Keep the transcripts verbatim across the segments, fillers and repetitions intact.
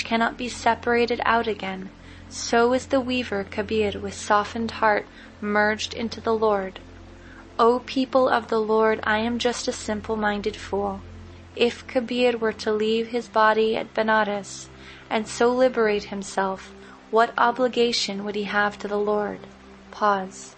cannot be separated out again, so is the weaver Kabir with softened heart merged into the Lord. O people of the Lord, I am just a simple-minded fool. If Kabir were to leave his body at Benares and so liberate himself, what obligation would he have to the Lord? Pause.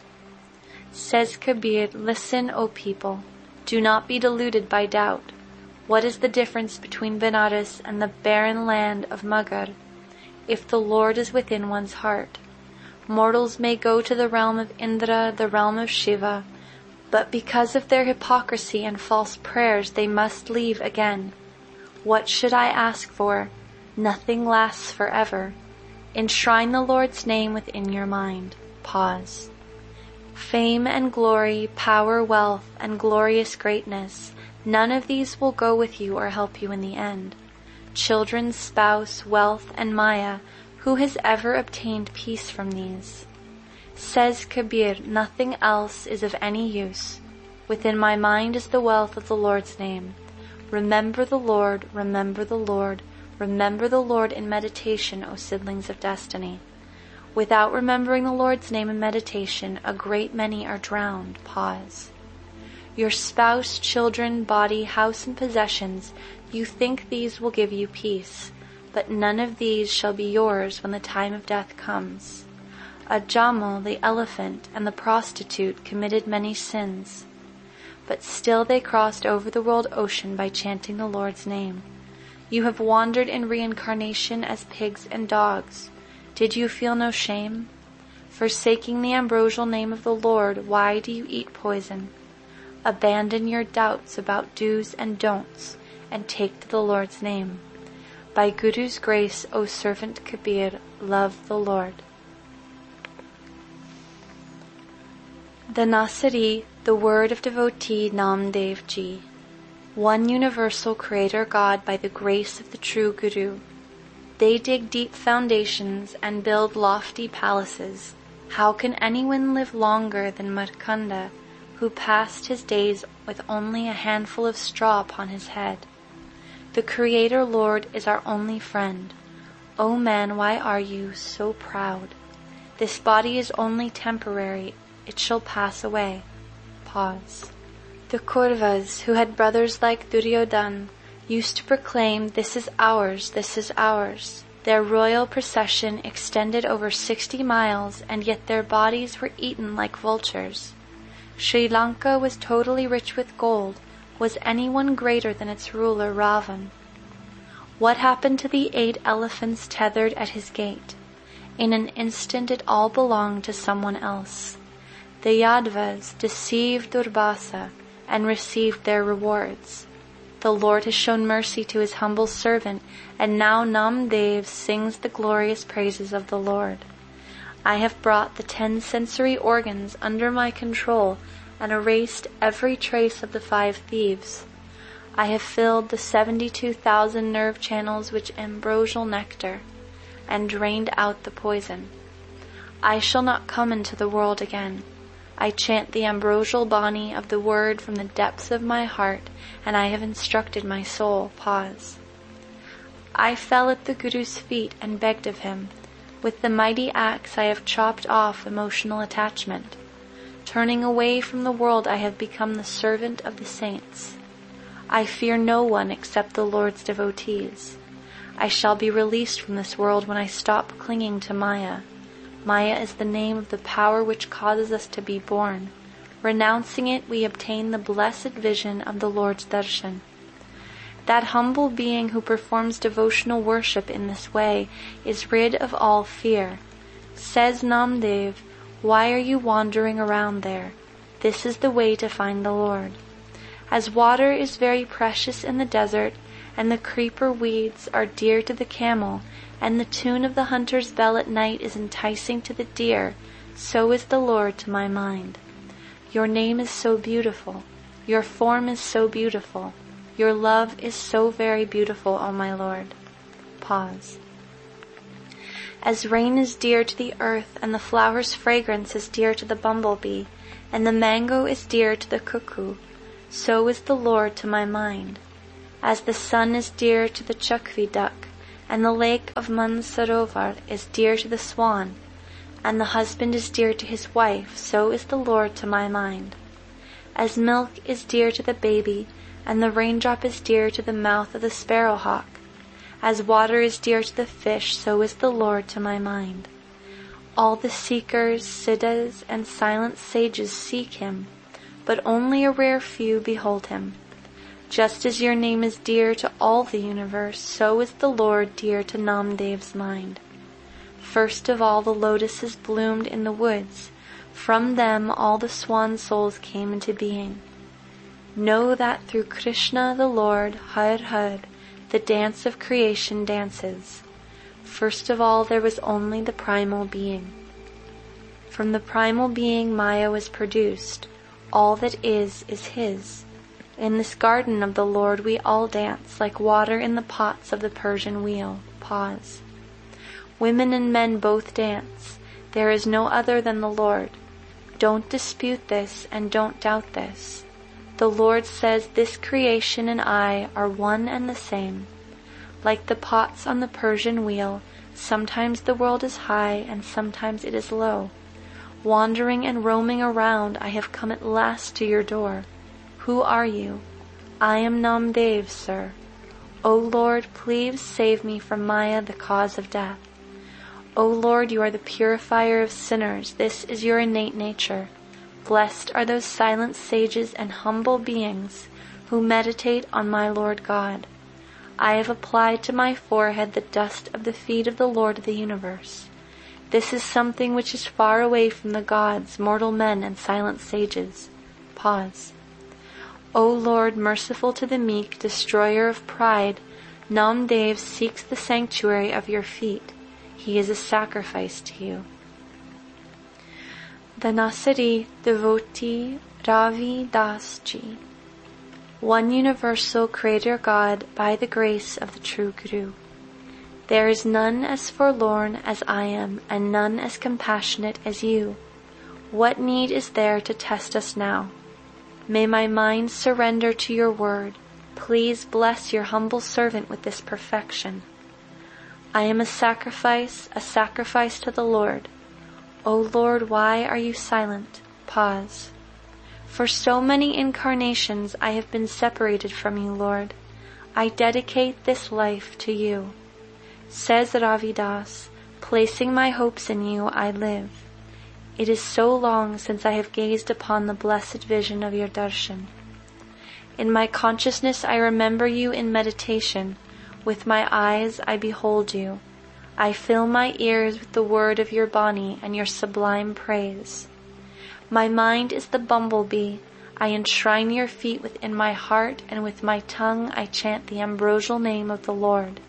Says Kabir, listen, O people, do not be deluded by doubt. What is the difference between Benares and the barren land of Maghar? If the Lord is within one's heart, mortals may go to the realm of Indra, the realm of Shiva, but because of their hypocrisy and false prayers they must leave again. What should I ask for? Nothing lasts forever. Enshrine the Lord's name within your mind. Pause. Fame and glory, power, wealth, and glorious greatness, none of these will go with you or help you in the end. Children, spouse, wealth, and Maya, who has ever obtained peace from these? Says Kabir, nothing else is of any use. Within my mind is the wealth of the Lord's name. Remember the Lord, remember the Lord, remember the Lord in meditation, O siblings of destiny. Without remembering the Lord's name in meditation, a great many are drowned. Pause. Your spouse, children, body, house, and possessions, you think these will give you peace, but none of these shall be yours when the time of death comes. A Jamal, the elephant, and the prostitute committed many sins, but still they crossed over the world ocean by chanting the Lord's name. You have wandered in reincarnation as pigs and dogs. Did you feel no shame? Forsaking the ambrosial name of the Lord, why do you eat poison? Abandon your doubts about do's and don'ts, and take to the Lord's name. By Guru's grace, O servant Kabir, love the Lord. The Nasari, the word of devotee Namdev Ji. One universal Creator God by the grace of the true Guru. They dig deep foundations and build lofty palaces. How can anyone live longer than Markanda, who passed his days with only a handful of straw upon his head? The Creator Lord is our only friend. O man, why are you so proud? This body is only temporary. It shall pass away. Pause. The Kauravas, who had brothers like Duryodhan, used to proclaim, this is ours, this is ours. Their royal procession extended over sixty miles, and yet their bodies were eaten like vultures. Sri Lanka was totally rich with gold. Was anyone greater than its ruler Ravan? What happened to the eight elephants tethered at his gate? In an instant it all belonged to someone else. The Yadavas deceived Durbasa and received their rewards. The Lord has shown mercy to his humble servant, and now Namdev sings the glorious praises of the Lord. I have brought the ten sensory organs under my control and erased every trace of the five thieves. I have filled the seventy-two thousand nerve channels with ambrosial nectar, and drained out the poison. I shall not come into the world again. I chant the ambrosial bani of the word from the depths of my heart, and I have instructed my soul. Pause. I fell at the Guru's feet and begged of him. With the mighty axe I have chopped off emotional attachment. Turning away from the world, I have become the servant of the saints. I fear no one except the Lord's devotees. I shall be released from this world when I stop clinging to Maya. Maya is the name of the power which causes us to be born. Renouncing it, we obtain the blessed vision of the Lord's darshan. That humble being who performs devotional worship in this way is rid of all fear. Says Namdev, why are you wandering around there? This is the way to find the Lord. As water is very precious in the desert, and the creeper weeds are dear to the camel, and the tune of the hunter's bell at night is enticing to the deer, so is the Lord to my mind. Your name is so beautiful. Your form is so beautiful. Your love is so very beautiful, O my Lord. Pause. As rain is dear to the earth, and the flower's fragrance is dear to the bumblebee, and the mango is dear to the cuckoo, so is the Lord to my mind. As the sun is dear to the chukvi duck, and the lake of Mansarovar is dear to the swan, and the husband is dear to his wife, so is the Lord to my mind. As milk is dear to the baby, and the raindrop is dear to the mouth of the sparrowhawk, as water is dear to the fish, so is the Lord to my mind. All the seekers, siddhas, and silent sages seek him, but only a rare few behold him. Just as your name is dear to all the universe, so is the Lord dear to Namdev's mind. First of all the lotuses bloomed in the woods. From them all the swan souls came into being. Know that through Krishna the Lord, Har Har, the dance of creation dances. First of all there was only the primal being. From the primal being Maya was produced. All that is, is his. In this garden of the Lord we all dance, like water in the pots of the Persian wheel. Pause. Women and men both dance. There is no other than the Lord. Don't dispute this and don't doubt this. The Lord says this creation and I are one and the same. Like the pots on the Persian wheel, sometimes the world is high and sometimes it is low. Wandering and roaming around, I have come at last to your door. Who are you? I am Namdev, sir. O Lord, please save me from Maya, the cause of death. O Lord, you are the purifier of sinners. This is your innate nature. Blessed are those silent sages and humble beings who meditate on my Lord God. I have applied to my forehead the dust of the feet of the Lord of the universe. This is something which is far away from the gods, mortal men, and silent sages. Pause. O Lord, merciful to the meek, destroyer of pride, Namdev seeks the sanctuary of your feet. He is a sacrifice to you. Dhanasari Devotee Ravi Das Ji. One universal Creator God by the grace of the true Guru. There is none as forlorn as I am, and none as compassionate as you. What need is there to test us now? May my mind surrender to your word. Please bless your humble servant with this perfection. I am a sacrifice, a sacrifice to the Lord. O Lord, why are you silent? Pause. For so many incarnations I have been separated from you, Lord. I dedicate this life to you. Says Ravidas, placing my hopes in you I live. It is so long since I have gazed upon the blessed vision of your darshan. In my consciousness I remember you in meditation. With my eyes I behold you. I fill my ears with the word of your Bani and your sublime praise. My mind is the bumblebee. I enshrine your feet within my heart, and with my tongue I chant the ambrosial name of the Lord.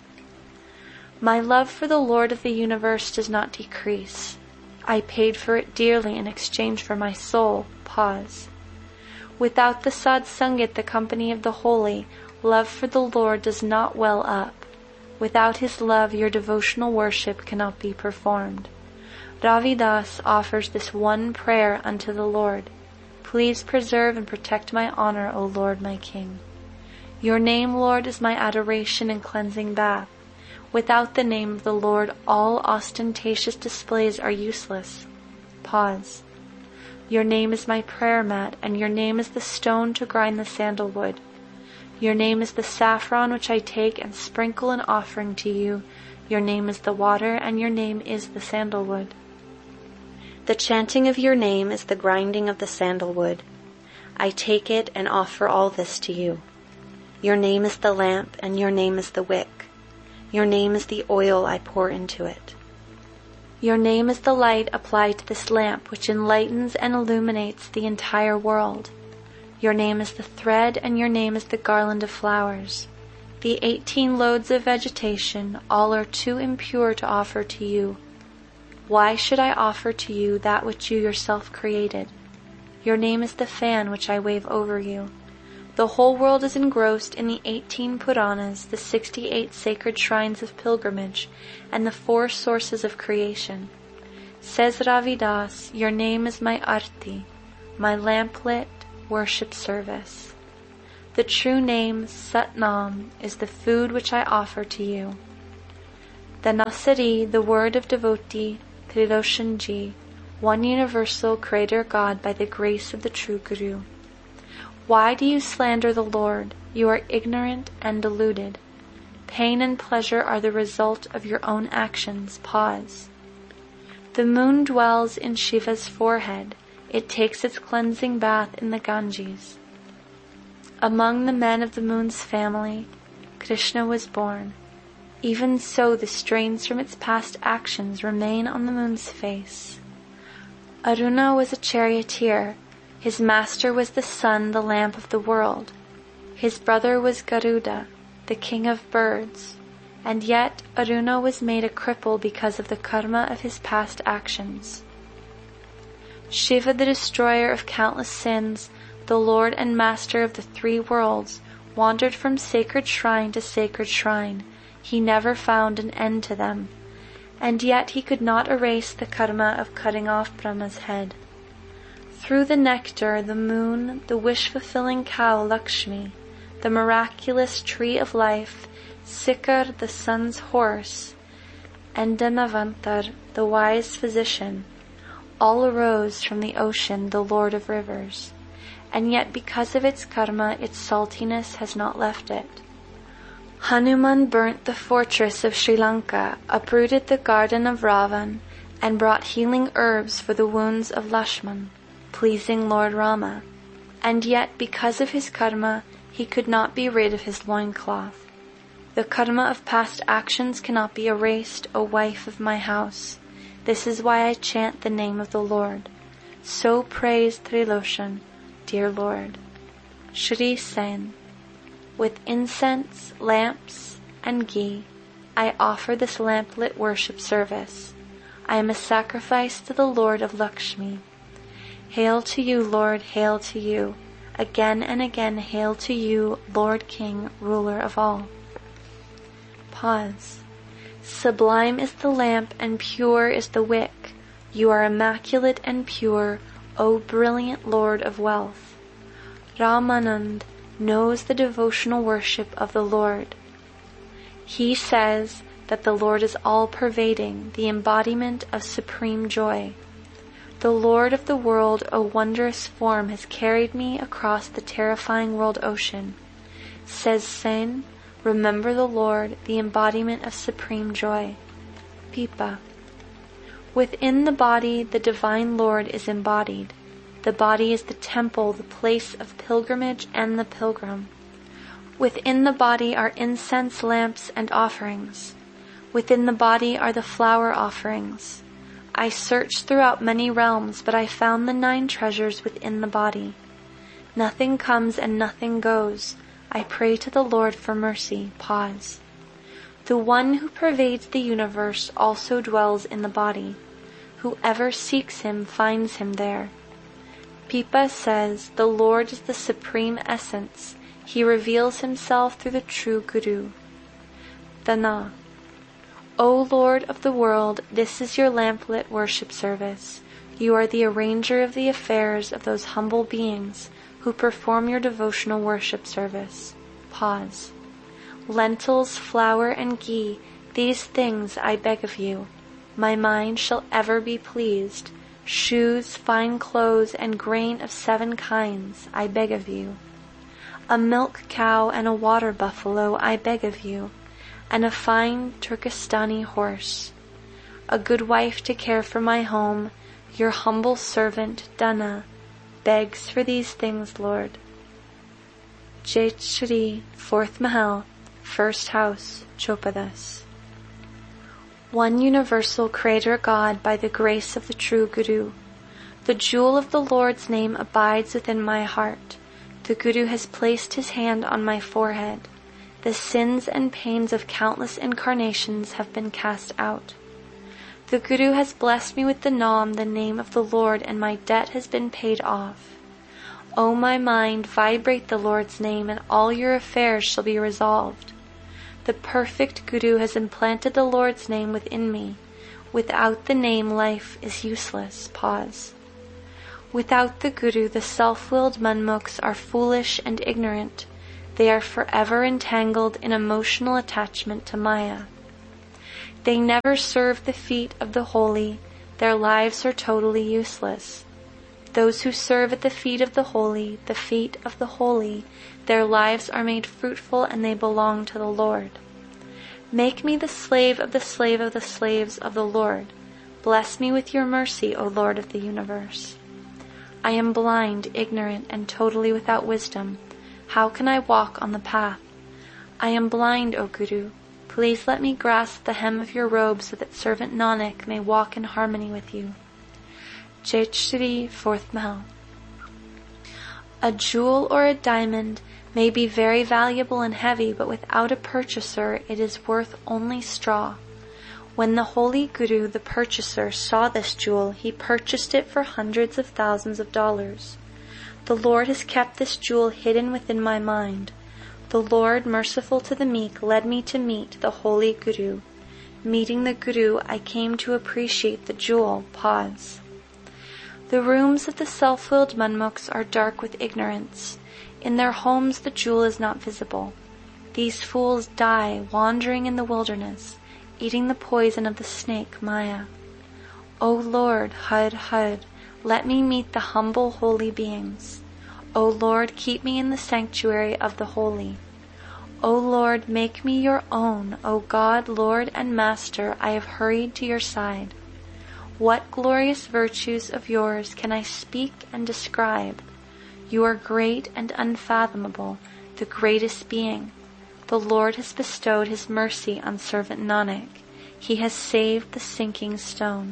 My love for the Lord of the universe does not decrease. I paid for it dearly in exchange for my soul. Pause. Without the Sadsangat, the company of the holy, love for the Lord does not well up. Without his love, your devotional worship cannot be performed. Ravidas offers this one prayer unto the Lord. Please preserve and protect my honor, O Lord, my King. Your name, Lord, is my adoration and cleansing bath. Without the name of the Lord, all ostentatious displays are useless. Pause. Your name is my prayer mat, and your name is the stone to grind the sandalwood. Your name is the saffron which I take and sprinkle an offering to you. Your name is the water, and your name is the sandalwood. The chanting of your name is the grinding of the sandalwood. I take it and offer all this to you. Your name is the lamp, and your name is the wick. Your name is the oil I pour into it. Your name is the light applied to this lamp, which enlightens and illuminates the entire world. Your name is the thread, and your name is the garland of flowers. The eighteen loads of vegetation, all are too impure to offer to you. Why should I offer to you that which you yourself created? Your name is the fan which I wave over you. The whole world is engrossed in the eighteen Puranas, the sixty-eight sacred shrines of pilgrimage, and the four sources of creation. Says Ravidas, your name is my arti, my lamplit worship service. The true name, Satnam, is the food which I offer to you. Dhanasari, the word of devotee, Trilochanji, one universal Creator God by the grace of the true Guru. Why do you slander the Lord? You are ignorant and deluded. Pain and pleasure are the result of your own actions. Pause. The moon dwells in Shiva's forehead. It takes its cleansing bath in the Ganges. Among the men of the moon's family, Krishna was born. Even so, the stains from its past actions remain on the moon's face. Aruna was a charioteer. His master was the sun, the lamp of the world. His brother was Garuda, the king of birds. And yet Aruna was made a cripple because of the karma of his past actions. Shiva, the destroyer of countless sins, the Lord and Master of the three worlds, wandered from sacred shrine to sacred shrine. He never found an end to them. And yet he could not erase the karma of cutting off Brahma's head. Through the nectar, the moon, the wish-fulfilling cow Lakshmi, the miraculous tree of life, Sikar, the sun's horse, and Dhanavantar, the wise physician, all arose from the ocean, the Lord of rivers, and yet because of its karma, its saltiness has not left it. Hanuman burnt the fortress of Sri Lanka, uprooted the garden of Ravan, and brought healing herbs for the wounds of Lakshman, pleasing Lord Rama, and yet because of his karma, he could not be rid of his loincloth. The karma of past actions cannot be erased, O wife of my house. This is why I chant the name of the Lord. So praise Trilochan, dear Lord. Shri Sen. With incense, lamps, and ghee, I offer this lamplit worship service. I am a sacrifice to the Lord of Lakshmi. Hail to you, Lord, hail to you. Again and again hail to you, Lord King, ruler of all. Pause. Sublime is the lamp and pure is the wick. You are immaculate and pure, O brilliant Lord of wealth. Ramanand knows the devotional worship of the Lord. He says that the Lord is all-pervading, the embodiment of supreme joy. The Lord of the world, O wondrous form, has carried me across the terrifying world ocean. Says Sen, remember the Lord, the embodiment of supreme joy. Pipa. Within the body, the divine Lord is embodied. The body is the temple, the place of pilgrimage and the pilgrim. Within the body are incense, lamps, and offerings. Within the body are the flower offerings. I searched throughout many realms, but I found the nine treasures within the body. Nothing comes and nothing goes. I pray to the Lord for mercy. Pause. The one who pervades the universe also dwells in the body. Whoever seeks him finds him there. Pipa says, the Lord is the supreme essence. He reveals himself through the true Guru. Dana. O Lord of the world, this is your lamplit worship service. You are the arranger of the affairs of those humble beings who perform your devotional worship service. Pause. Lentils, flour, and ghee, these things I beg of you. My mind shall ever be pleased. Shoes, fine clothes, and grain of seven kinds, I beg of you. A milk cow and a water buffalo, I beg of you, and a fine Turkestani horse. A good wife to care for my home, your humble servant, Dana, begs for these things, Lord. Jai Shri, fourth Mahal, first house, Chopadas. One universal Creator God by the grace of the true Guru. The jewel of the Lord's name abides within my heart. The Guru has placed his hand on my forehead. The sins and pains of countless incarnations have been cast out. The Guru has blessed me with the Nam, the name of the Lord, and my debt has been paid off. O my mind, vibrate the Lord's name, and all your affairs shall be resolved. The perfect Guru has implanted the Lord's name within me. Without the name, life is useless. Pause. Without the Guru, the self-willed manmukhs are foolish and ignorant. They are forever entangled in emotional attachment to Maya. They never serve the feet of the holy. Their lives are totally useless. Those who serve at the feet of the holy, the feet of the holy, their lives are made fruitful and they belong to the Lord. Make me the slave of the slave of the slaves of the Lord. Bless me with your mercy, O Lord of the universe. I am blind, ignorant, and totally without wisdom. How can I walk on the path? I am blind, O Guru. Please let me grasp the hem of your robe so that servant Nanak may walk in harmony with you. Jet Shri, fourth Mahal. A jewel or a diamond may be very valuable and heavy, but without a purchaser it is worth only straw. When the holy Guru, the purchaser, saw this jewel, he purchased it for hundreds of thousands of dollars. The Lord has kept this jewel hidden within my mind. The Lord, merciful to the meek, led me to meet the holy Guru. Meeting the Guru, I came to appreciate the jewel. Pause. The rooms of the self-willed Manmukhs are dark with ignorance. In their homes the jewel is not visible. These fools die wandering in the wilderness, eating the poison of the snake Maya. O Lord, Hud Hud, let me meet the humble holy beings. O Lord, keep me in the sanctuary of the holy. O Lord, make me your own. O God, Lord and Master, I have hurried to your side. What glorious virtues of yours can I speak and describe? You are great and unfathomable, the greatest being. The Lord has bestowed his mercy on servant Nanak. He has saved the sinking stone.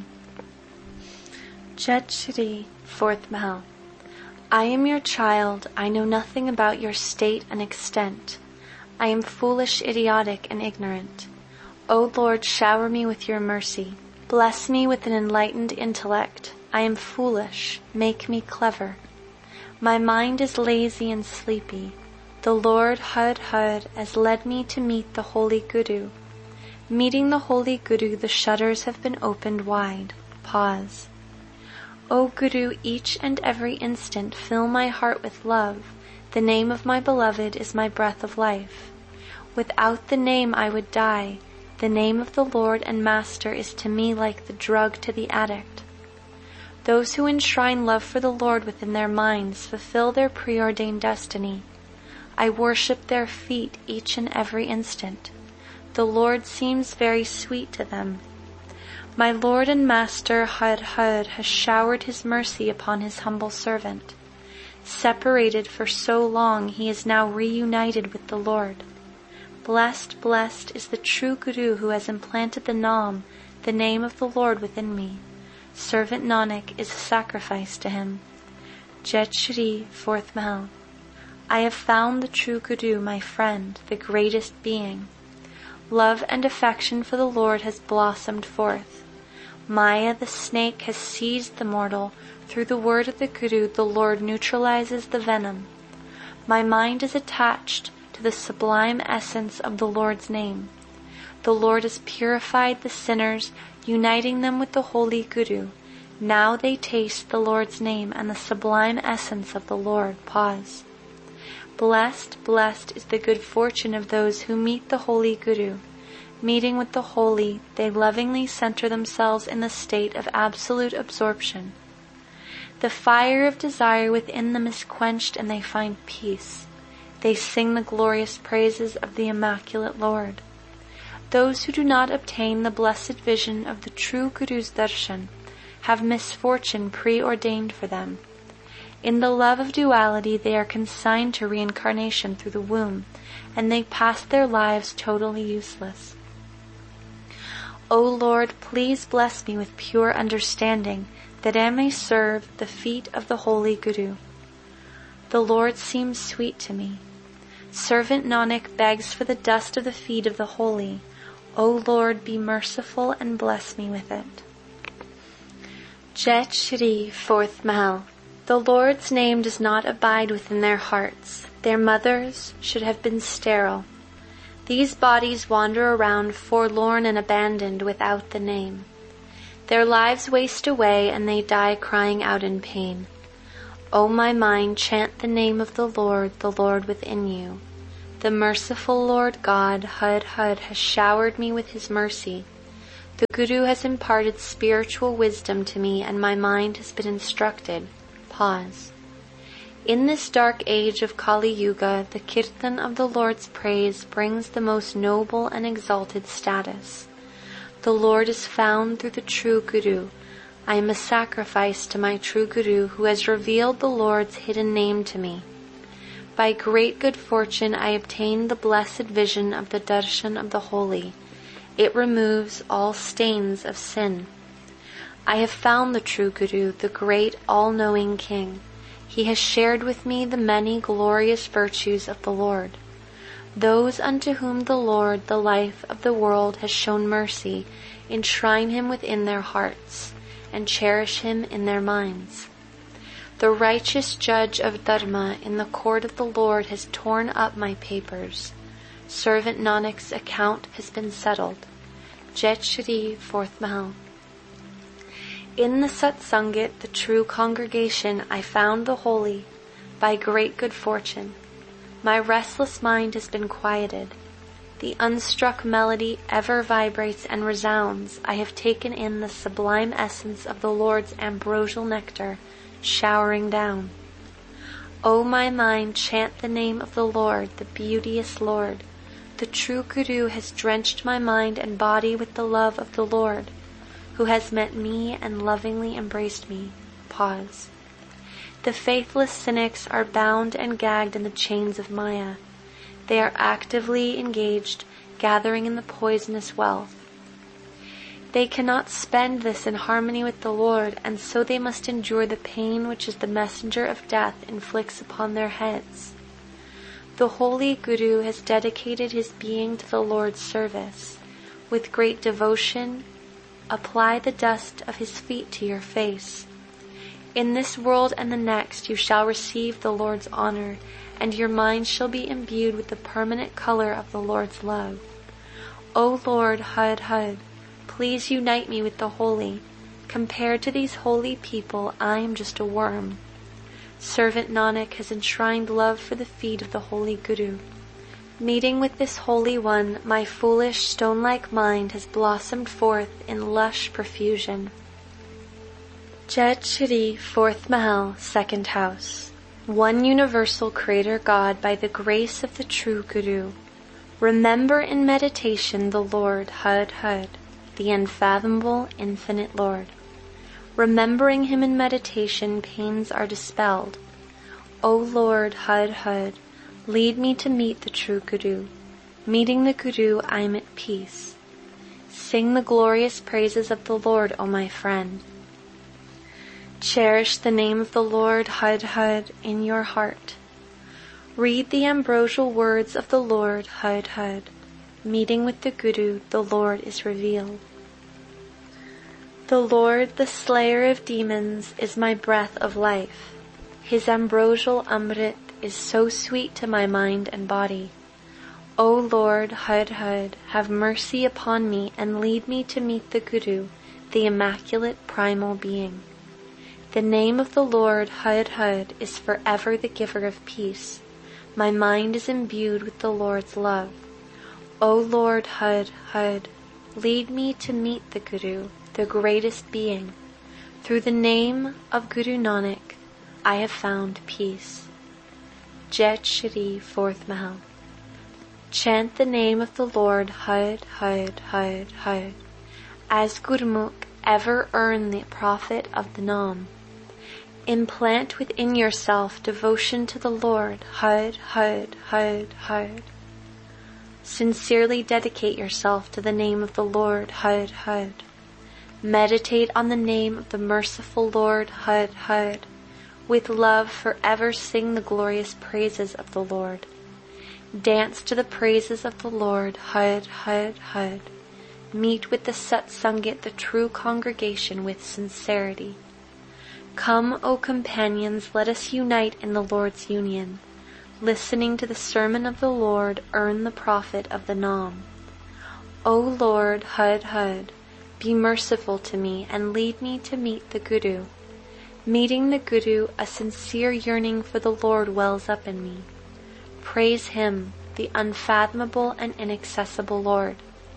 Jet Shri, fourth Mahal. I am your child. I know nothing about your state and extent. I am foolish, idiotic, and ignorant. O Lord, shower me with your mercy. Bless me with an enlightened intellect. I am foolish. Make me clever. My mind is lazy and sleepy. The Lord Hud Hud has led me to meet the holy Guru. Meeting the holy Guru, the shutters have been opened wide. Pause. O Guru, each and every instant fill my heart with love. The name of my beloved is my breath of life. Without the name I would die. The name of the Lord and Master is to me like the drug to the addict. Those who enshrine love for the Lord within their minds fulfill their preordained destiny. I worship their feet each and every instant. The Lord seems very sweet to them. My Lord and Master Hud Hud has showered his mercy upon his humble servant. Separated for so long, he is now reunited with the Lord. Blessed, blessed is the true Guru who has implanted the Naam, the name of the Lord, within me. Servant Nanak is a sacrifice to him. Jet Shri, fourth Mahal. I have found the true Guru, my friend, the greatest being. Love and affection for the Lord has blossomed forth. Maya, the snake, has seized the mortal. Through the word of the Guru, the Lord neutralizes the venom. My mind is attached to the sublime essence of the Lord's name. The Lord has purified the sinners, uniting them with the holy Guru. Now they taste the Lord's name and the sublime essence of the Lord. Pause. Blessed, blessed is the good fortune of those who meet the holy Guru. Meeting with the holy, they lovingly center themselves in the state of absolute absorption. The fire of desire within them is quenched and they find peace. They sing the glorious praises of the Immaculate Lord. Those who do not obtain the blessed vision of the true Guru's darshan have misfortune preordained for them. In the love of duality, they are consigned to reincarnation through the womb, and they pass their lives totally useless. O Lord, please bless me with pure understanding, that I may serve the feet of the holy Guru. The Lord seems sweet to me. Servant Nanak begs for the dust of the feet of the holy. O Lord, be merciful and bless me with it. Jet Shri, fourth Mahal. The Lord's name does not abide within their hearts. Their mothers should have been sterile. These bodies wander around forlorn and abandoned without the name. Their lives waste away and they die crying out in pain. O my mind, chant the name of the Lord, the Lord within you. The merciful Lord God, Hud Hud, has showered me with his mercy. The Guru has imparted spiritual wisdom to me and my mind has been instructed. Pause. In this dark age of Kali Yuga, the Kirtan of the Lord's praise brings the most noble and exalted status. The Lord is found through the true Guru. I am a sacrifice to my true Guru who has revealed the Lord's hidden name to me. By great good fortune I obtained the blessed vision of the darshan of the holy. It removes all stains of sin. I have found the true Guru, the great all-knowing King. He has shared with me the many glorious virtues of the Lord. Those unto whom the Lord, the life of the world, has shown mercy, enshrine him within their hearts, and cherish him in their minds. The righteous judge of Dharma in the court of the Lord has torn up my papers. Servant Nanak's account has been settled. Jet Shri, fourth Mahal. In the Satsangit, the true congregation, I found the holy, by great good fortune. My restless mind has been quieted. The unstruck melody ever vibrates and resounds. I have taken in the sublime essence of the Lord's ambrosial nectar, showering down. O my mind, chant the name of the Lord, the beauteous Lord. The true Guru has drenched my mind and body with the love of the Lord, who has met me and lovingly embraced me. Pause. The faithless cynics are bound and gagged in the chains of Maya. They are actively engaged, gathering in the poisonous wealth. They cannot spend this in harmony with the Lord, and so they must endure the pain which is the messenger of death inflicts upon their heads. The holy Guru has dedicated his being to the Lord's service. With great devotion, apply the dust of his feet to your face. In this world and the next you shall receive the Lord's honor, and your mind shall be imbued with the permanent color of the Lord's love. O Lord, Had Had, please unite me with the holy. Compared to these holy people, I am just a worm. Servant Nanak has enshrined love for the feet of the holy Guru. Meeting with this holy one, my foolish stone-like mind has blossomed forth in lush profusion. Jet Shri, fourth Mahal, second house. One universal Creator God by the grace of the true Guru. Remember in meditation the Lord, Had Had, the unfathomable, infinite Lord. Remembering him in meditation, pains are dispelled. O Lord, Had Had, lead me to meet the true Guru. Meeting the Guru, I am at peace. Sing the glorious praises of the Lord, O my friend. Cherish the name of the Lord, Had Had, in your heart. Read the ambrosial words of the Lord, Had Had. Meeting with the Guru, the Lord is revealed. The Lord, the slayer of demons, is my breath of life. His ambrosial Amrit is so sweet to my mind and body. O Lord, Had Had, have mercy upon me and lead me to meet the Guru, the immaculate primal being. The name of the Lord, Had Had, is forever the giver of peace. My mind is imbued with the Lord's love. O Lord, Had Had, lead me to meet the Guru, the greatest being. Through the name of Guru Nanak, I have found peace. Jet Shri, fourth Mahal. Chant the name of the Lord, Had Had Had Had. As Gurmukh, ever earn the profit of the Nam. Implant within yourself devotion to the Lord, Had Had Had Had. Sincerely dedicate yourself to the name of the Lord, Had Had. Meditate on the name of the merciful Lord, Had Had. With love forever sing the glorious praises of the Lord. Dance to the praises of the Lord, Had Had Had. Meet with the Satsangit, the true congregation, with sincerity. Come, O companions, let us unite in the Lord's union. Listening to the sermon of the Lord, earn the profit of the Nam. O Lord, Had Had, be merciful to me and lead me to meet the Guru. Meeting the Guru, a sincere yearning for the Lord wells up in me. Praise him, the unfathomable and inaccessible Lord.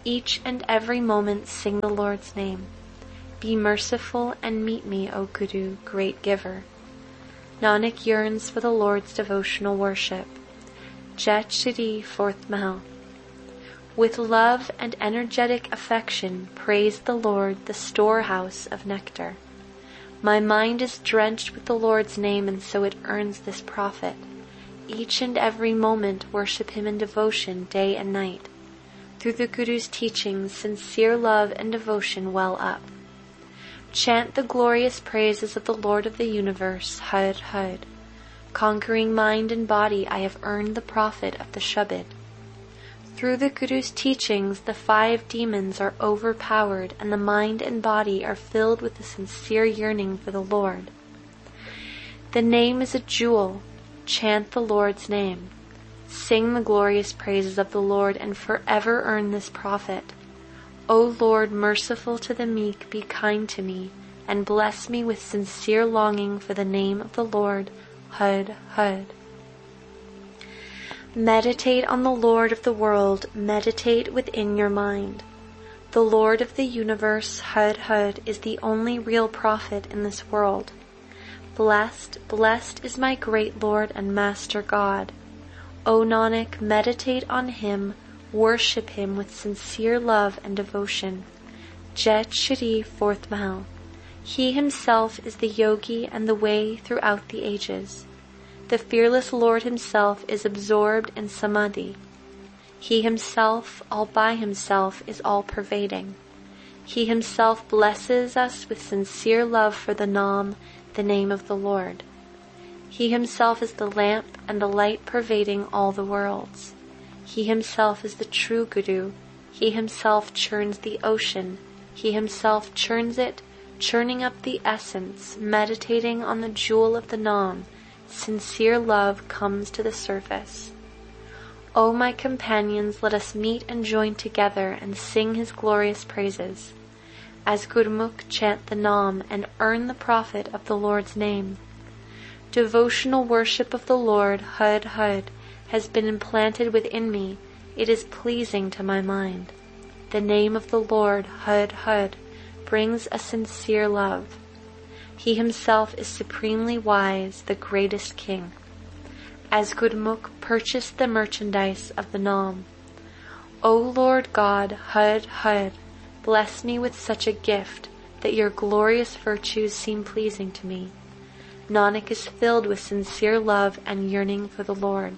Each and every moment sing the Lord's name. Be merciful and meet me, O Guru, great giver. Nanak yearns for the Lord's devotional worship. Jet Shri, fourth Mahal. With love and energetic affection, praise the Lord, the storehouse of nectar. My mind is drenched with the Lord's name, and so it earns this profit. Each and every moment worship Him in devotion, day and night. Through the Guru's teachings, sincere love and devotion well up. Chant the glorious praises of the Lord of the universe, Har Har. Conquering mind and body, I have earned the profit of the Shabad. Through the Guru's teachings, the five demons are overpowered, and the mind and body are filled with a sincere yearning for the Lord. The name is a jewel. Chant the Lord's name. Sing the glorious praises of the Lord, and forever earn this profit. O Lord, merciful to the meek, be kind to me, and bless me with sincere longing for the name of the Lord, Har Har. Meditate on the Lord of the world, meditate within your mind. The Lord of the universe, Har Har, is the only real prophet in this world. Blessed, blessed is my great Lord and Master God. O Nanak, meditate on Him, worship Him with sincere love and devotion. Jet Shri, fourth Mahal. He Himself is the yogi and the way throughout the ages. The fearless Lord Himself is absorbed in Samadhi. He Himself, all by Himself, is all-pervading. He Himself blesses us with sincere love for the Nam, the name of the Lord. He Himself is the lamp and the light pervading all the worlds. He Himself is the true Guru. He Himself churns the ocean. He Himself churns it, churning up the essence, meditating on the jewel of the Nam. Sincere love comes to the surface. O my companions, let us meet and join together and sing His glorious praises. As Gurmukh, chant the Nam and earn the profit of the Lord's name. Devotional worship of the Lord, Har Har, has been implanted within me. It is pleasing to my mind. The name of the Lord, Har Har, brings a sincere love. He Himself is supremely wise, the greatest king. As Gurmukh purchased the merchandise of the Nam. O Lord God, Har Har, bless me with such a gift that your glorious virtues seem pleasing to me. Nanak is filled with sincere love and yearning for the Lord.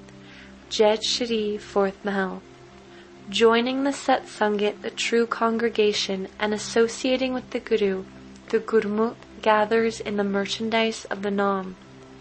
Jet Shri, fourth Mahal. Joining the Satsangit, the true congregation, and associating with the Guru, the Gurmukh gathers in the merchandise of the Nam.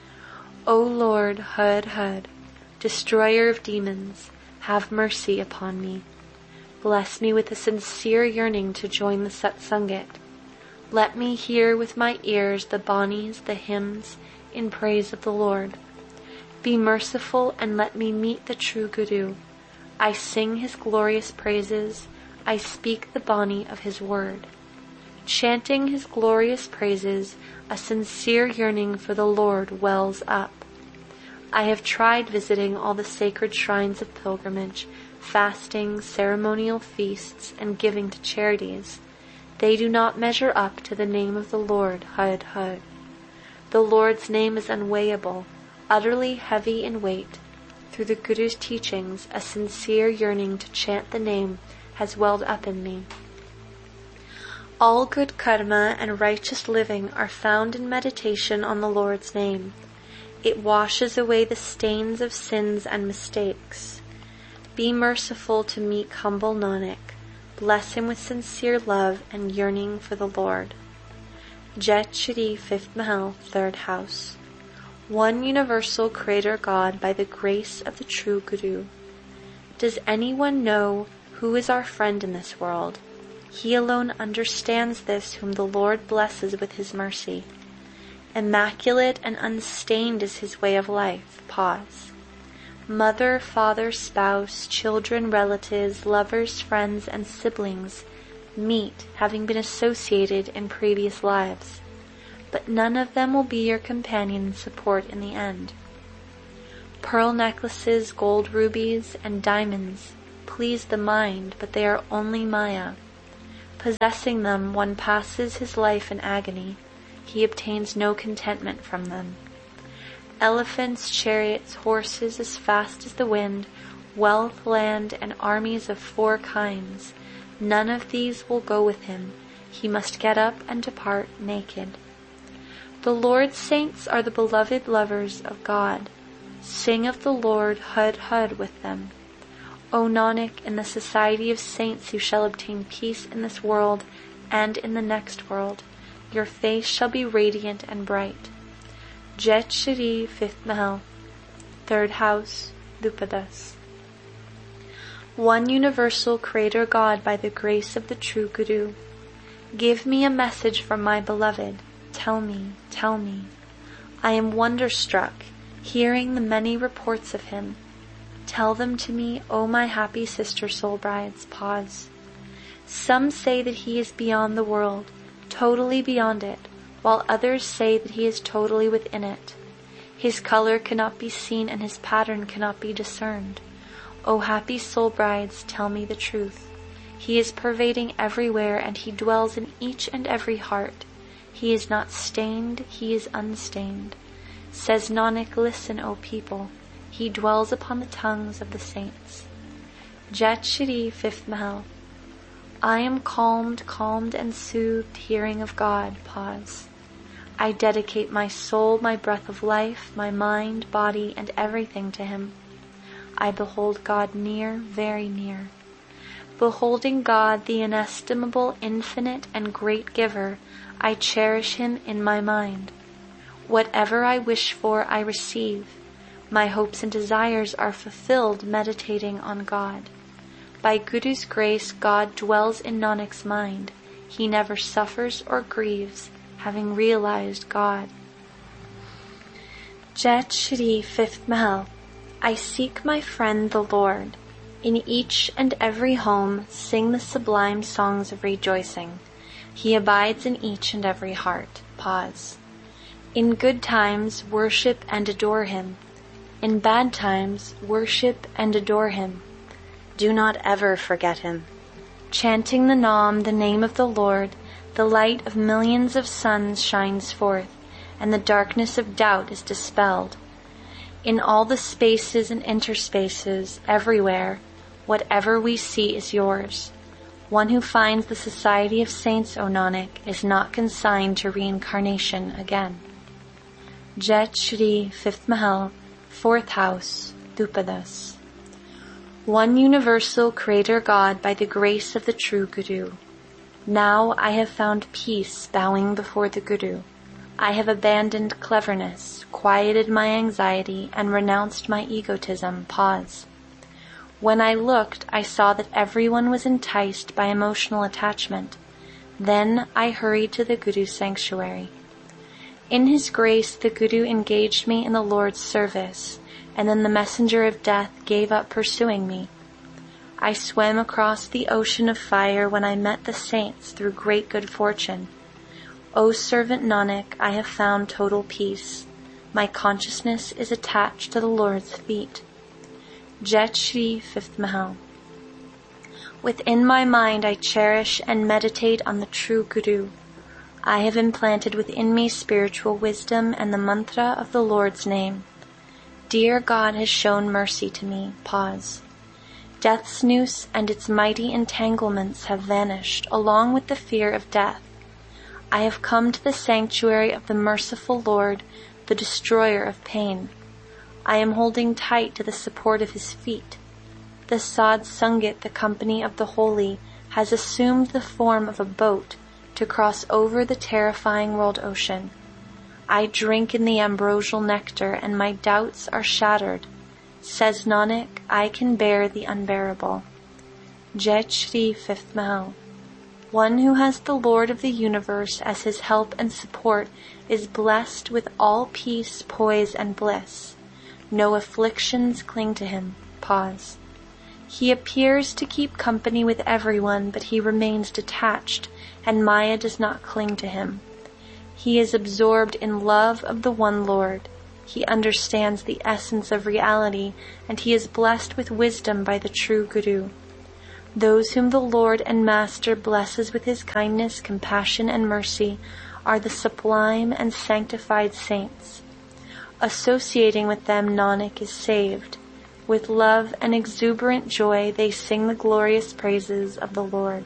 O Lord, Har Har, destroyer of demons, have mercy upon me. Bless me with a sincere yearning to join the Satsangit. Let me hear with my ears the banis, the hymns, in praise of the Lord. Be merciful and let me meet the true Guru. I sing His glorious praises. I speak the bani of His word. Chanting His glorious praises, a sincere yearning for the Lord wells up. I have tried visiting all the sacred shrines of pilgrimage, fasting, ceremonial feasts, and giving to charities. They do not measure up to the name of the Lord, Har Har. The Lord's name is unweighable, utterly heavy in weight. Through the Guru's teachings, a sincere yearning to chant the name has welled up in me. All good karma and righteous living are found in meditation on the Lord's name. It washes away the stains of sins and mistakes. Be merciful to meek humble Nanak. Bless him with sincere love and yearning for the Lord. Jet Shri, fifth Mahal, third house. One universal Creator God by the grace of the true Guru. Does anyone know who is our friend in this world? He alone understands this whom the Lord blesses with His mercy. Immaculate and unstained is His way of life. Pause. Mother, father, spouse, children, relatives, lovers, friends, and siblings meet, having been associated in previous lives, but none of them will be your companion and support in the end. Pearl necklaces, gold rubies, and diamonds please the mind, but they are only Maya. Possessing them, one passes his life in agony. He obtains no contentment from them. Elephants, chariots, horses as fast as the wind, wealth, land, and armies of four kinds, none of these will go with him. He must get up and depart naked. The Lord's saints are the beloved lovers of God. Sing of the Lord, hud hud with them. O Nanak, in the society of saints you shall obtain peace in this world and in the next world. Your face shall be radiant and bright. Jet Shri, fifth Mahal, third house, Dupadas. One universal Creator God, by the grace of the true Guru, give me a message from my beloved. Tell me, tell me. I am wonderstruck, hearing the many reports of him. Tell them to me, O my happy sister soul brides. Pause. Some say that he is beyond the world, totally beyond it, while others say that he is totally within it. His color cannot be seen and his pattern cannot be discerned. O happy soul brides, tell me the truth. He is pervading everywhere and he dwells in each and every heart. He is not stained, he is unstained. Says Nanak, listen, O people. He dwells upon the tongues of the saints. Jet Shri, fifth Mahal. I am calmed, calmed and soothed, hearing of God. Pause. I dedicate my soul, my breath of life, my mind, body, and everything to him. I behold God near, very near. Beholding God, the inestimable, infinite, and great giver, I cherish him in my mind. Whatever I wish for, I receive. My hopes and desires are fulfilled meditating on God. By Guru's grace, God dwells in Nanak's mind. He never suffers or grieves, having realized God. Jet Shri, fifth Mahal. I seek my friend the Lord. In each and every home sing the sublime songs of rejoicing. He abides in each and every heart. Pause. In good times, worship and adore him. In bad times, worship and adore him. Do not ever forget him. Chanting the Nam, the name of the Lord, the light of millions of suns shines forth, and the darkness of doubt is dispelled. In all the spaces and interspaces, everywhere, whatever we see is yours. One who finds the society of saints, O Nanak, is not consigned to reincarnation again. Jet Shri, fifth Mahal, fourth house, Dupadas. One universal Creator God, by the grace of the true Guru. Now I have found peace bowing before the Guru. I have abandoned cleverness, quieted my anxiety, and renounced my egotism. Pause. When I looked, I saw that everyone was enticed by emotional attachment. Then I hurried to the Guru's sanctuary. In his grace, the Guru engaged me in the Lord's service, and then the messenger of death gave up pursuing me. I swam across the ocean of fire when I met the saints through great good fortune. O servant Nanak, I have found total peace. My consciousness is attached to the Lord's feet. Jet Shri, fifth Mahal. Within my mind I cherish and meditate on the true Guru. I have implanted within me spiritual wisdom and the mantra of the Lord's name. Dear God has shown mercy to me. Pause. Death's noose and its mighty entanglements have vanished, along with the fear of death. I have come to the sanctuary of the merciful Lord, the destroyer of pain. I am holding tight to the support of his feet. The Sad Sangat, the company of the holy, has assumed the form of a boat to cross over the terrifying world ocean. I drink in the ambrosial nectar and my doubts are shattered. Says Nanak, I can bear the unbearable. Jet Shri, fifth Mahal. One who has the Lord of the universe as his help and support is blessed with all peace, poise, and bliss. No afflictions cling to him. Pause. He appears to keep company with everyone, but he remains detached, and Maya does not cling to him. He is absorbed in love of the one Lord. He understands the essence of reality, and he is blessed with wisdom by the true Guru. Those whom the Lord and Master blesses with his kindness, compassion, and mercy are the sublime and sanctified saints. Associating with them, Nanak is saved. With love and exuberant joy, they sing the glorious praises of the Lord.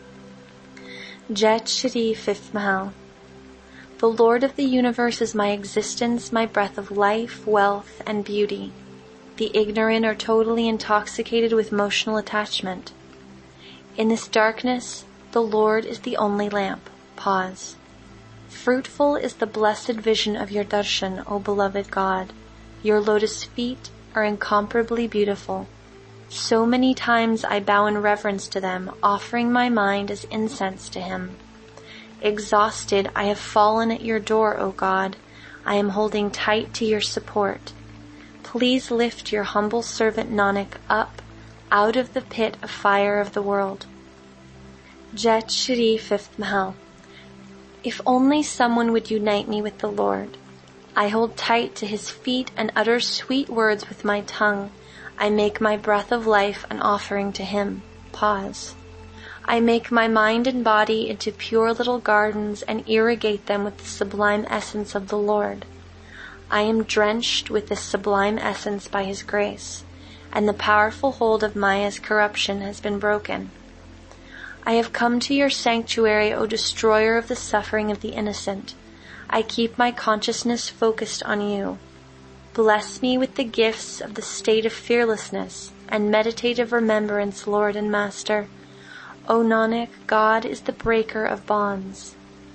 Jet Shri, fifth Mahal. The Lord of the universe is my existence, my breath of life, wealth, and beauty. The ignorant are totally intoxicated with emotional attachment. In this darkness, the Lord is the only lamp. Pause. Fruitful is the blessed vision of your darshan, O beloved God. Your lotus feet are incomparably beautiful. So many times I bow in reverence to them, offering my mind as incense to him. Exhausted, I have fallen at your door, O God. I am holding tight to your support. Please lift your humble servant Nanak up out of the pit of fire of the world. Jet Shri, fifth Mahal. If only someone would unite me with the Lord. I hold tight to his feet and utter sweet words with my tongue. I make my breath of life an offering to him. Pause. I make my mind and body into pure little gardens and irrigate them with the sublime essence of the Lord. I am drenched with this sublime essence by his grace, and the powerful hold of Maya's corruption has been broken. I have come to your sanctuary, O destroyer of the suffering of the innocent. I keep my consciousness focused on you. Bless me with the gifts of the state of fearlessness and meditative remembrance, Lord and Master. O Nanak, God is the breaker of bonds.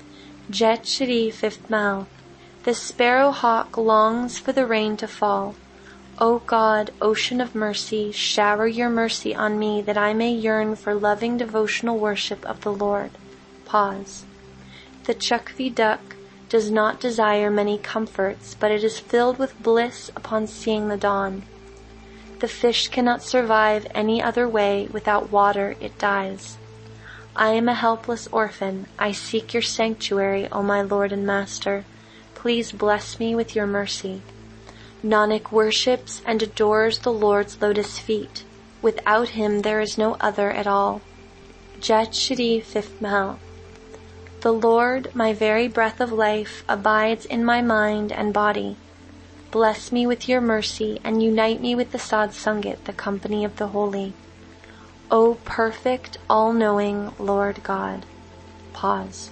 Jet Shri, fifth Mahal. The sparrow hawk longs for the rain to fall. O God, ocean of mercy, shower your mercy on me that I may yearn for loving devotional worship of the Lord. Pause. The Chakvi duck does not desire many comforts, but it is filled with bliss upon seeing the dawn. The fish cannot survive any other way. Without water it dies. I am a helpless orphan. I seek your sanctuary, O my Lord and Master. Please bless me with your mercy. Nanak worships and adores the Lord's lotus feet. Without him there is no other at all. Jet Shri, fifth Mahal. The Lord, my very breath of life, abides in my mind and body. Bless me with your mercy and unite me with the Sadh Sangat, the company of the holy. O perfect, all-knowing Lord God. Pause.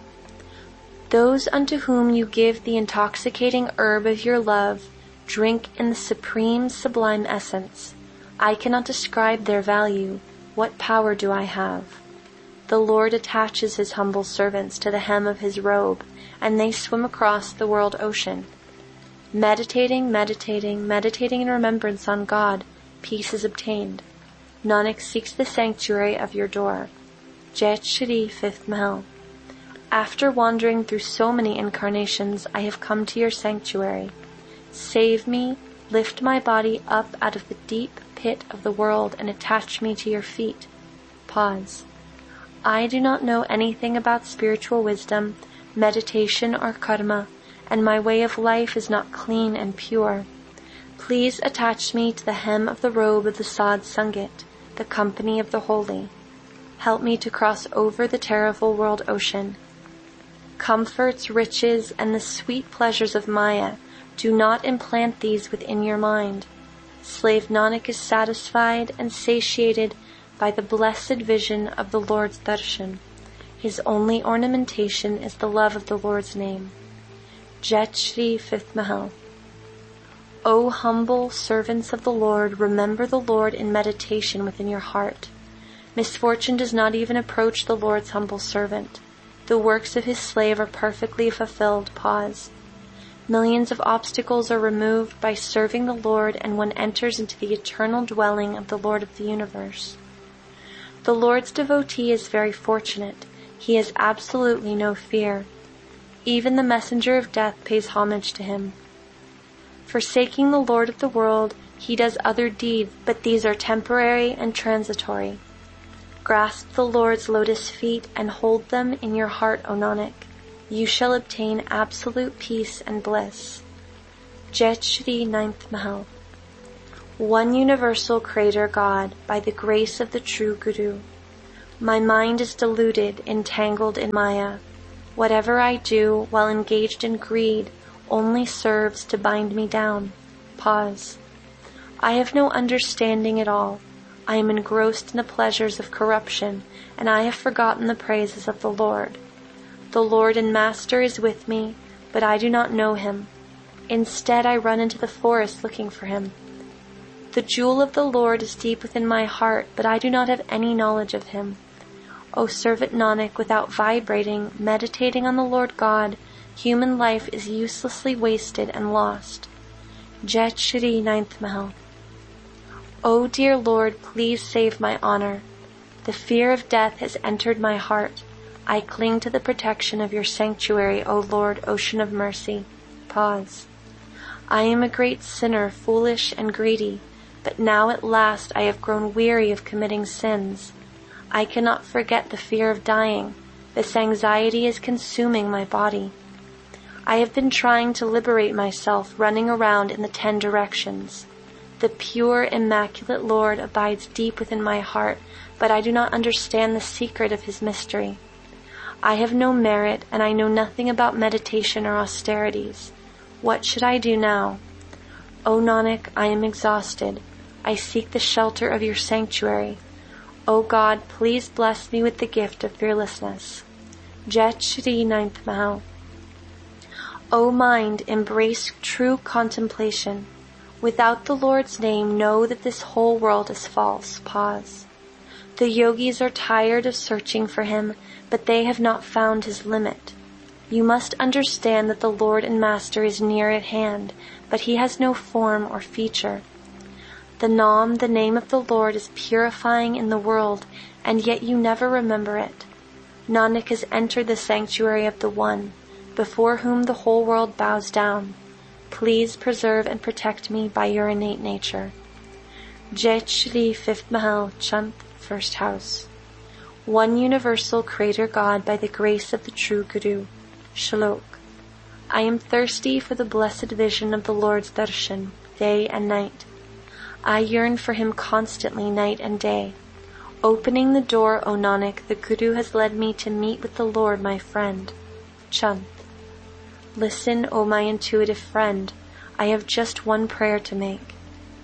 Those unto whom you give the intoxicating herb of your love drink in the supreme sublime essence. I cannot describe their value. What power do I have? The Lord attaches his humble servants to the hem of his robe, and they swim across the world ocean. Meditating, meditating, meditating in remembrance on God, peace is obtained. Nanak seeks the sanctuary of your door. Jet Shri, fifth Mahal. After wandering through so many incarnations, I have come to your sanctuary. Save me, lift my body up out of the deep pit of the world and attach me to your feet. Pause. I do not know anything about spiritual wisdom, meditation, or karma, and my way of life is not clean and pure. Please attach me to the hem of the robe of the Sadh Sangat, the company of the holy. Help me to cross over the terrible world ocean. Comforts, riches, and the sweet pleasures of Maya, do not implant these within your mind. Slave Nanak is satisfied and satiated by the blessed vision of the Lord's darshan. His only ornamentation is the love of the Lord's name. Jet Shri, fifth Mahal. O humble servants of the Lord, remember the Lord in meditation within your heart. Misfortune does not even approach the Lord's humble servant. The works of his slave are perfectly fulfilled. Pause. Millions of obstacles are removed by serving the Lord, and one enters into the eternal dwelling of the Lord of the universe. The Lord's devotee is very fortunate. He has absolutely no fear. Even the messenger of death pays homage to him. Forsaking the Lord of the world, he does other deeds, but these are temporary and transitory. Grasp the Lord's lotus feet and hold them in your heart, O Nanak. You shall obtain absolute peace and bliss. Jet Shri Ninth Mahal. One universal Creator God, by the grace of the true Guru. My mind is deluded, entangled in Maya. Whatever I do while engaged in greed only serves to bind me down. Pause. I have no understanding at all. I am engrossed in the pleasures of corruption, and I have forgotten the praises of the Lord. The Lord and Master is with me, but I do not know him. Instead, I run into the forest looking for him. The jewel of the Lord is deep within my heart, but I do not have any knowledge of him. O servant Nanak, without vibrating, meditating on the Lord God, human life is uselessly wasted and lost. Jet Shri Ninth Mahal. O dear Lord, please save my honor. The fear of death has entered my heart. I cling to the protection of your sanctuary, O Lord, ocean of mercy. Pause. I am a great sinner, foolish and greedy, but now at last I have grown weary of committing sins. I cannot forget the fear of dying. This anxiety is consuming my body. I have been trying to liberate myself, running around in the ten directions. The pure, immaculate Lord abides deep within my heart, but I do not understand the secret of his mystery. I have no merit, and I know nothing about meditation or austerities. What should I do now? O Nanak, I am exhausted. I seek the shelter of your sanctuary. O God, please bless me with the gift of fearlessness. Jet Shri Ninth Mahal. O mind, embrace true contemplation. Without the Lord's name, know that this whole world is false. Pause. The yogis are tired of searching for him, but they have not found his limit. You must understand that the Lord and Master is near at hand, but he has no form or feature. The Nam, the name of the Lord, is purifying in the world, and yet you never remember it. Nanak has entered the sanctuary of the One, before whom the whole world bows down. Please preserve and protect me by your innate nature. Jet Shri Fifth Mahal, Chant, First House. One universal Creator God, by the grace of the true Guru. Shalok. I am thirsty for the blessed vision of the Lord's darshan, day and night. I yearn for him constantly, night and day. Opening the door, O Nanak, the Guru has led me to meet with the Lord, my friend. Chant. Listen, O my intuitive friend, I have just one prayer to make.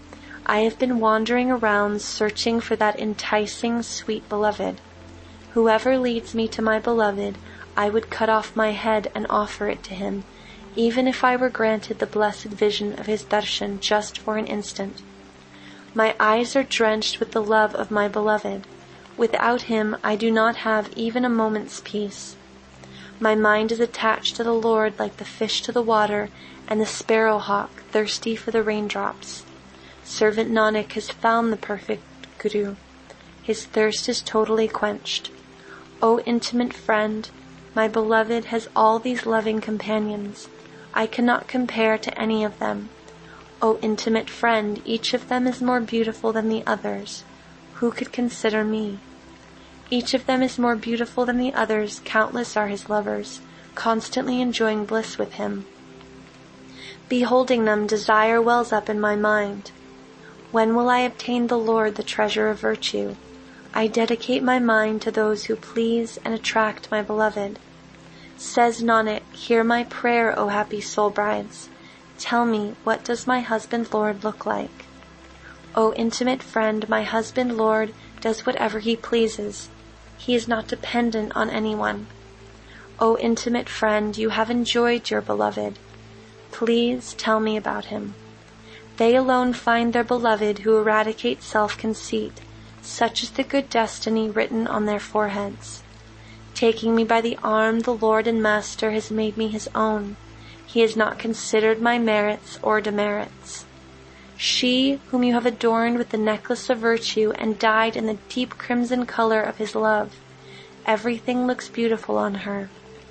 I have been wandering around searching for that enticing, sweet beloved. Whoever leads me to my beloved, I would cut off my head and offer it to him, even if I were granted the blessed vision of his darshan just for an instant. My eyes are drenched with the love of my beloved. Without him, I do not have even a moment's peace. My mind is attached to the Lord like the fish to the water and the sparrowhawk thirsty for the raindrops. Servant Nanak has found the perfect Guru. His thirst is totally quenched. O intimate friend, my beloved has all these loving companions. I cannot compare to any of them. O intimate friend, each of them is more beautiful than the others. Who could consider me? Each of them is more beautiful than the others. Countless are his lovers, constantly enjoying bliss with him. Beholding them, desire wells up in my mind. When will I obtain the Lord, the treasure of virtue? I dedicate my mind to those who please and attract my beloved. Says Nanak, hear my prayer, O happy soul brides. Tell me, what does my husband Lord look like? O intimate friend, my husband Lord does whatever he pleases. He is not dependent on anyone. O intimate friend, you have enjoyed your beloved. Please tell me about him. They alone find their beloved who eradicate self-conceit. Such is the good destiny written on their foreheads. Taking me by the arm, the Lord and Master has made me his own. He has not considered my merits or demerits. She whom you have adorned with the necklace of virtue and dyed in the deep crimson color of his love, everything looks beautiful on her.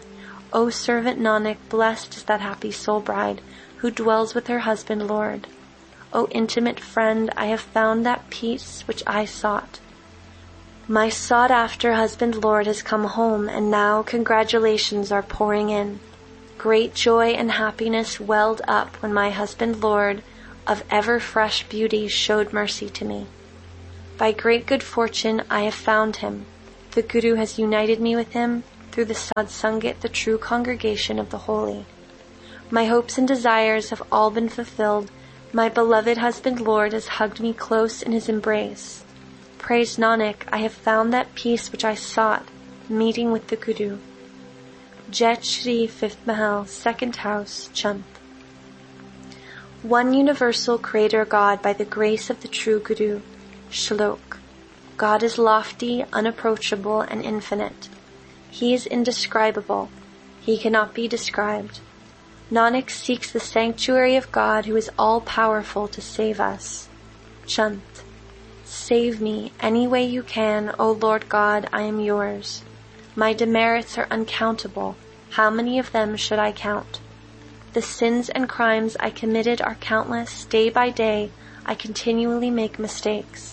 O servant Nanak, blessed is that happy soul bride who dwells with her husband Lord. O intimate friend, I have found that peace which I sought. My sought-after husband Lord has come home, and now congratulations are pouring in. Great joy and happiness welled up when my husband Lord, of ever fresh beauty, showed mercy to me. By great good fortune I have found him. The Guru has united me with him through the Sadh Sangat, the true congregation of the holy. My hopes and desires have all been fulfilled. My beloved husband Lord has hugged me close in his embrace. Praise Nanak, I have found that peace which I sought, meeting with the Guru. Jet Shri, fifth Mahal, second house, Chant. One universal Creator God by the grace of the true Guru. Shlok. God is lofty, unapproachable, and infinite. He is indescribable. He cannot be described. Nanak seeks the sanctuary of God who is all-powerful to save us. Chant. Save me any way you can, O Lord God, I am yours. My demerits are uncountable. How many of them should I count? The sins and crimes I committed are countless. Day by day, I continually make mistakes.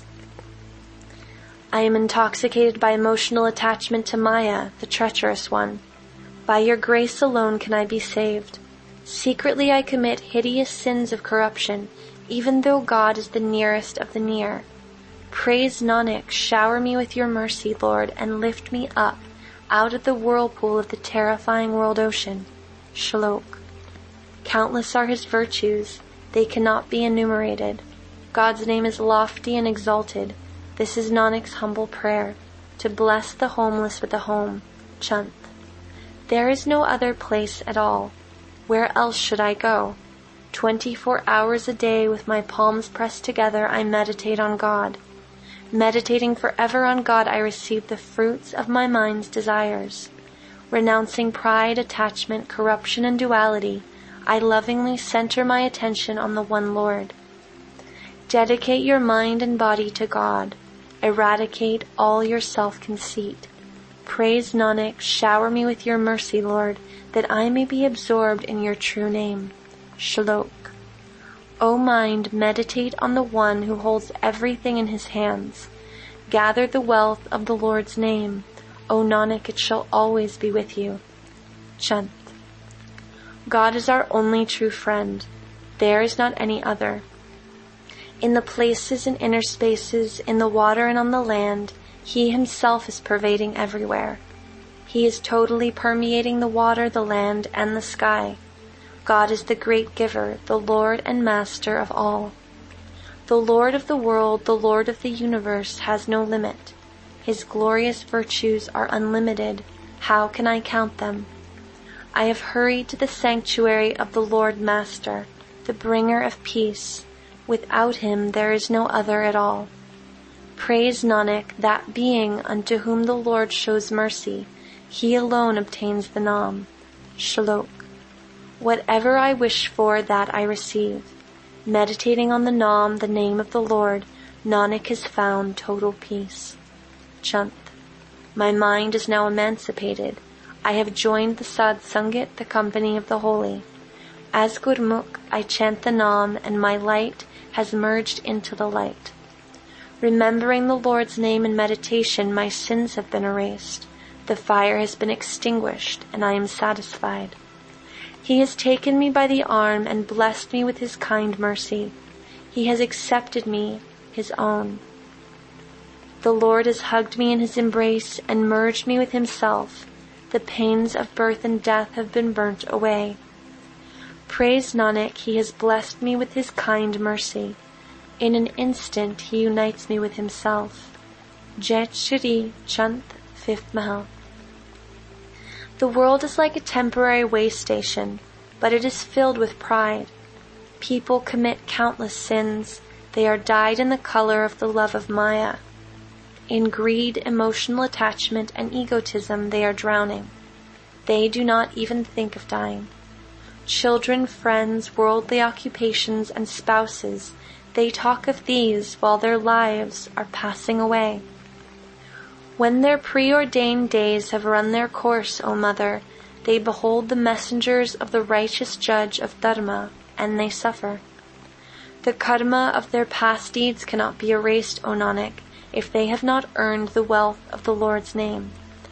I am intoxicated by emotional attachment to Maya, the treacherous one. By your grace alone can I be saved. Secretly I commit hideous sins of corruption, even though God is the nearest of the near. Praise Nanak, shower me with your mercy, Lord, and lift me up out of the whirlpool of the terrifying world ocean. Shlok. Countless are his virtues, they cannot be enumerated. God's name is lofty and exalted. This is Nanak's humble prayer, to bless the homeless with a home. Chant. There is no other place at all. Where else should I go? Twenty-four hours a day with my palms pressed together I meditate on God. Meditating forever on God I receive the fruits of my mind's desires. Renouncing pride, attachment, corruption, and duality, I lovingly center my attention on the one Lord. Dedicate your mind and body to God. Eradicate all your self-conceit. Praise Nanak, shower me with your mercy, Lord, that I may be absorbed in your true name. Shlok. O mind, meditate on the one who holds everything in his hands. Gather the wealth of the Lord's name. O Nanak, it shall always be with you. Chant. God is our only true friend. There is not any other. In the places and inner spaces, in the water and on the land, he himself is pervading everywhere. He is totally permeating the water, the land, and the sky. God is the great giver, the Lord and Master of all. The Lord of the world, the Lord of the universe, has no limit. His glorious virtues are unlimited. How can I count them? I have hurried to the sanctuary of the Lord Master, the bringer of peace. Without him there is no other at all. Praise Nanak, that being unto whom the Lord shows mercy, he alone obtains the Nam. Shlok. Whatever I wish for, that I receive. Meditating on the Nam, the name of the Lord, Nanak has found total peace. Chant. My mind is now emancipated. I have joined the Sadh Sangat, the company of the holy. As Gurmukh, I chant the Nam, and my light has merged into the light. Remembering the Lord's name in meditation, my sins have been erased. The fire has been extinguished, and I am satisfied. He has taken me by the arm and blessed me with his kind mercy. He has accepted me, his own. The Lord has hugged me in his embrace and merged me with himself. The pains of birth and death have been burnt away. Praise Nanak, he has blessed me with his kind mercy. In an instant he unites me with himself. Jet Shri, Chant, fifth Mahal. The world is like a temporary way station, but it is filled with pride. People commit countless sins. They are dyed in the color of the love of Maya. In greed, emotional attachment, and egotism they are drowning. They do not even think of dying. Children, friends, worldly occupations, and spouses, they talk of these while their lives are passing away. When their preordained days have run their course, O Mother, they behold the messengers of the righteous judge of Dharma, and they suffer. The karma of their past deeds cannot be erased, O Nanak, if they have not earned the wealth of the Lord's name.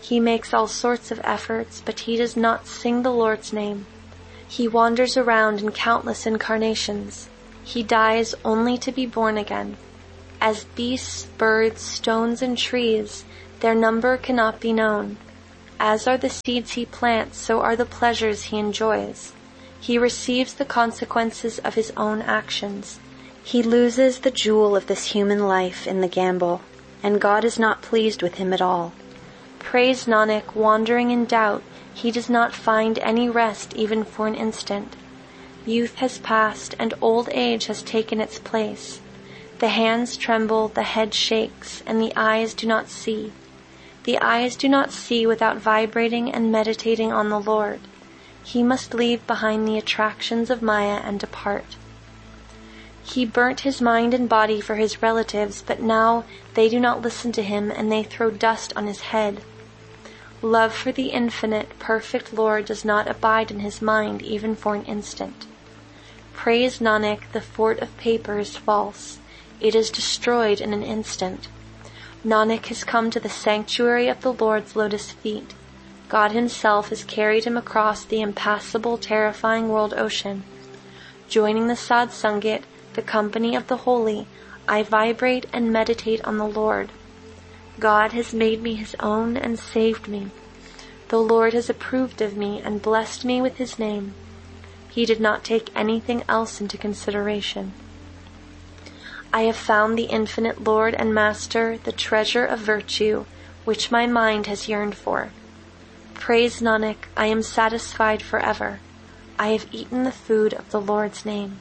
He makes all sorts of efforts, but he does not sing the Lord's name. He wanders around in countless incarnations. He dies only to be born again. As beasts, birds, stones, and trees, their number cannot be known. As are the seeds he plants, so are the pleasures he enjoys. He receives the consequences of his own actions. He loses the jewel of this human life in the gamble, and God is not pleased with him at all. Praise Nanak, wandering in doubt, he does not find any rest even for an instant. Youth has passed, and old age has taken its place. The hands tremble, the head shakes, and the eyes do not see. The eyes do not see without vibrating and meditating on the Lord. He must leave behind the attractions of Maya and depart. He burnt his mind and body for his relatives, but now they do not listen to him, and they throw dust on his head. Love for the infinite, perfect Lord does not abide in his mind even for an instant. Praise Nanak, the fort of paper is false. It is destroyed in an instant. Nanak has come to the sanctuary of the Lord's lotus feet. God himself has carried him across the impassable, terrifying world ocean. Joining the Sadh Sangat, the company of the holy, I vibrate and meditate on the Lord. God has made me his own and saved me. The Lord has approved of me and blessed me with his name. He did not take anything else into consideration. I have found the infinite Lord and Master, the treasure of virtue, which my mind has yearned for. Praise Nanak, I am satisfied forever. I have eaten the food of the Lord's name.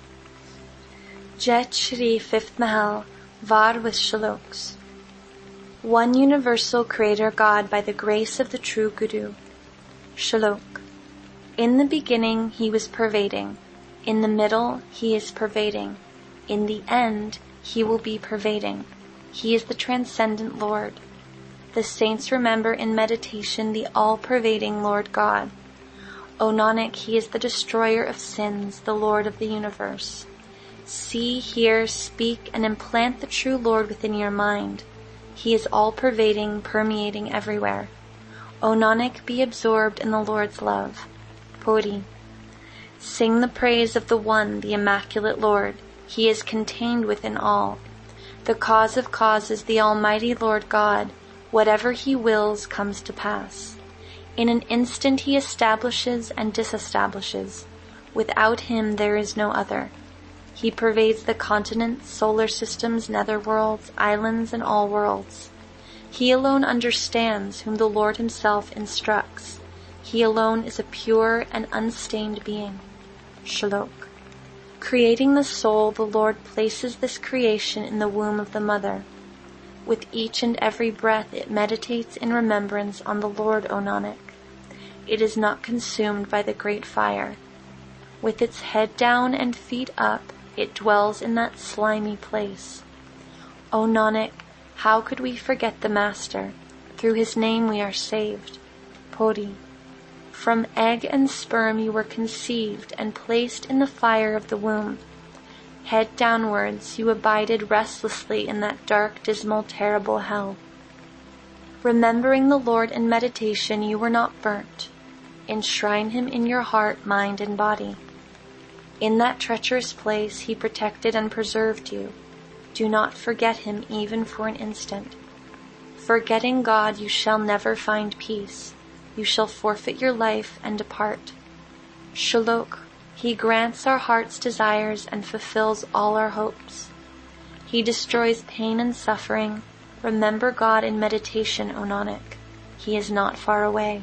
Jet Shri Fifth Mahal, Var with Shaloks. One universal Creator God by the grace of the true Guru. Shalok. In the beginning he was pervading. In the middle he is pervading. In the end he will be pervading. He is the transcendent Lord. The saints remember in meditation the all-pervading Lord God. O Nanak, he is the destroyer of sins, the Lord of the universe. See, hear, speak, and implant the true Lord within your mind. He is all-pervading, permeating everywhere. O Nanak, be absorbed in the Lord's love. Puri. Sing the praise of the One, the Immaculate Lord. He is contained within all. The cause of causes, the Almighty Lord God. Whatever he wills comes to pass. In an instant he establishes and disestablishes. Without him there is no other. He pervades the continents, solar systems, netherworlds, islands, and all worlds. He alone understands, whom the Lord himself instructs. He alone is a pure and unstained being. Shalok. Creating the soul, the Lord places this creation in the womb of the mother. With each and every breath it meditates in remembrance on the Lord, O Nanak. It is not consumed by the great fire. With its head down and feet up, it dwells in that slimy place. O Nanak, how could we forget the Master? Through his name we are saved. Puri. From egg and sperm you were conceived and placed in the fire of the womb. Head downwards, you abided restlessly in that dark, dismal, terrible hell. Remembering the Lord in meditation, you were not burnt. Enshrine him in your heart, mind, and body. In that treacherous place he protected and preserved you. Do not forget him even for an instant. Forgetting God, you shall never find peace. You shall forfeit your life and depart. Shalok. He grants our heart's desires and fulfills all our hopes. He destroys pain and suffering. Remember God in meditation, O Nanak. He is not far away.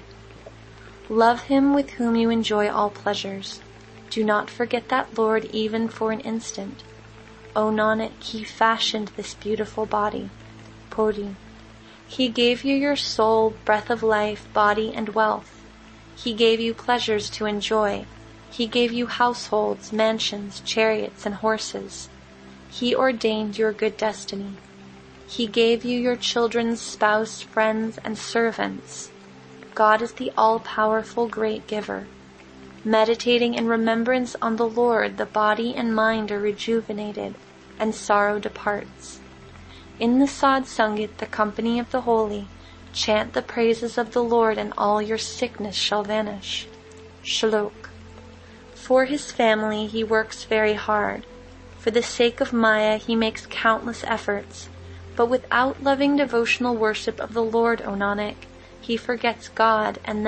Love him with whom you enjoy all pleasures. Do not forget that Lord even for an instant. O Nanak, he fashioned this beautiful body. Puri. He gave you your soul, breath of life, body, and wealth. He gave you pleasures to enjoy. He gave you households, mansions, chariots, and horses. He ordained your good destiny. He gave you your children, spouse, friends, and servants. God is the all-powerful great giver. Meditating in remembrance on the Lord, the body and mind are rejuvenated, and sorrow departs. In the Sadh Sangat, the company of the holy, Chant the praises of the Lord and all your sickness shall vanish. Shlok. For his family he works very hard. For the sake of Maya he makes countless efforts. But without loving devotional worship of the Lord, O Nanak, he forgets God and